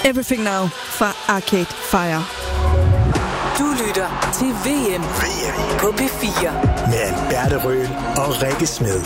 Everything Now fra Arcade Fire. Du lytter til VM på P4 med Alberte Røhl og Rikke Smed.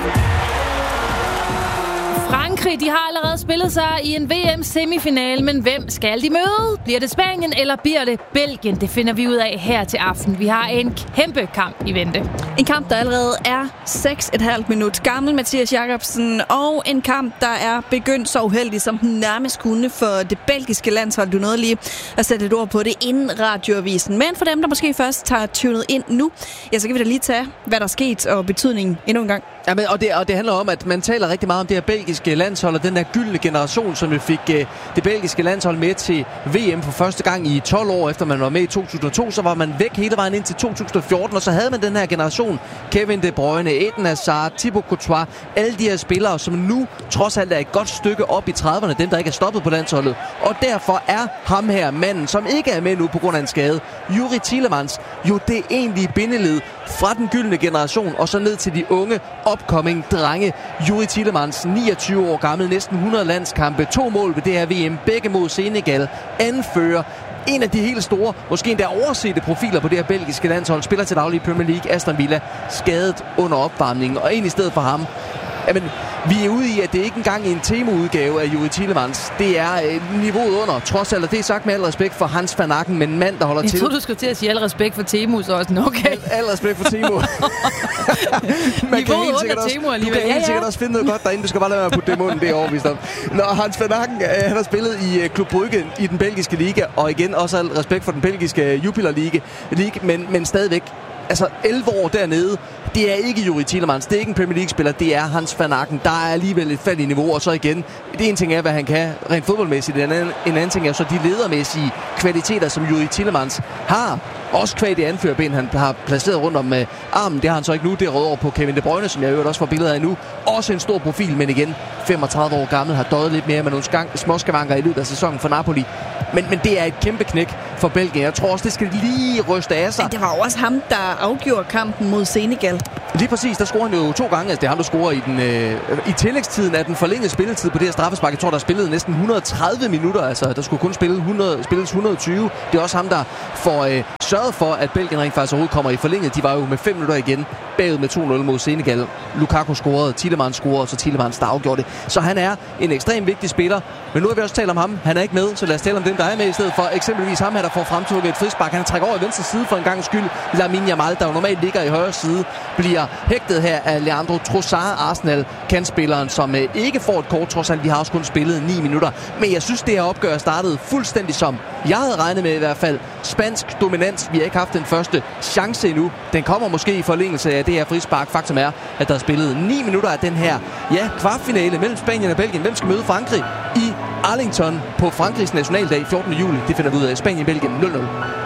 Frankrig, de har allerede spillet sig i en VM-semifinale, men hvem skal de møde? Bliver det Spanien, eller bliver det Belgien? Det finder vi ud af her til aften. Vi har en kæmpe kamp i vente. En kamp, der allerede er 6,5 minut gammel, Mathias Jacobsen, og en kamp, der er begyndt så uheldig, som den nærmest kunne for det belgiske landshold. Du nåede lige at sætte et ord på det inden radioavisen. Men for dem, der måske først tager tunet ind nu, ja, så kan vi da lige tage, hvad der er sket og betydningen endnu en gang. Ja, men, og det handler om, at man taler rigtig meget om det her belgiske landshold, og den der gyldne generation, som vi fik det belgiske landshold med til VM for første gang i 12 år, efter man var med i 2002, så var man væk hele vejen ind til 2014, og så havde man den her generation, Kevin De Bruyne, Eden Hazard, Thibaut Courtois, alle de her spillere, som nu trods alt er et godt stykke op i 30'erne, dem der ikke er stoppet på landsholdet. Og derfor er ham her, manden, som ikke er med nu på grund af en skade, Youri Tielemans, jo det egentlige bindeled fra den gyldne generation, og så ned til de unge upcoming drenge. Youri Tielemans, 29 år gammel, næsten 100 landskampe, 2 mål ved det her VM, begge mod Senegal, anfører. En af de helt store, måske endda oversete profiler på det her belgiske landshold, spiller til daglig i Premier League, Aston Villa, skadet under opvarmningen, og en i stedet for ham. Jamen, vi er ude i, at det ikke engang er en Temo-udgave af Youri Tielemans. Det er niveauet under, trods alt. Det er sagt med al respekt for Hans van Aken, men en mand, der holder til. Jeg troede, du skulle til at sige al respekt for Temo, så også okay. Al respekt for Temo. Niveauet under Temo alligevel. Du kan helt sikkert også finde noget godt derinde. Du skal bare lade være at putte det i munden, det er overbevist om. Når Hans van Aken, han har spillet i Club Brugge i den belgiske liga, og igen også al respekt for den belgiske Jupiler League, men stadigvæk. Altså 11 år dernede, det er ikke Youri Tielemans, det er ikke en Premier League-spiller, det er Hans van Aken. Der er alligevel et fald i niveau, og så igen, det ene ting er, hvad han kan rent fodboldmæssigt, en anden ting er så de ledermæssige kvaliteter, som Youri Tielemans har. Også kvad det anførerben, han har placeret rundt om armen. Det har han så ikke nu. Det er rødt over på Kevin De Bruyne, som jeg øvrigt også får billeder af nu. Også en stor profil, men igen 35 år gammel, har døjet lidt mere med nogle småskavanker i løbet af sæsonen for Napoli. Men det er et kæmpe knæk for Belgien. Jeg tror også, det skal lige ryste af sig. Men det var også ham, der afgjorde kampen mod Senegal. Lige præcis, der scorer han jo 2 gange. Altså, det er ham, der scorer i tillægstiden af den forlængede spilletid på det her straffespark. Jeg tror, der spillede næsten 130 minutter. Altså, der skulle kun spilles 120. Det er også ham, der får sørget for, at Belgien rent faktisk overhovedet kommer i forlænget. De var jo med 5 minutter igen bagud med 2-0 mod Senegal. Lukaku scorede, Tielemans scorede, og så Tielemans, der afgjorde det. Så han er en ekstremt vigtig spiller. Men nu har vi også talt om ham. Han er ikke med, så lad os tale om dem, der er med i stedet for. Eksempelvis ham her, der får fremtrukket et frispark. Han trækker over i venstre side for en gang skyld. Lamine Yamal, der jo normalt ligger i højre side, bliver hægtet her af Leandro Trossard, Arsenal-kantspilleren, som ikke får et kort, trods alt. De har også kun spillet 9 minutter. Men jeg synes, det her opgør startede fuldstændig som jeg havde regnet med i hvert fald. Spansk dominans. Vi har ikke haft den første chance endnu. Den kommer måske i forlængelse af det her frispark. Faktum er, at der er spillet 9 minutter af den her kvartfinale mellem Spanien og Belgien. Hvem skal møde Frankrig i Arlington på Frankrigs nationaldag 14. juli? Det finder vi ud af. Spanien-Belgien 0-0.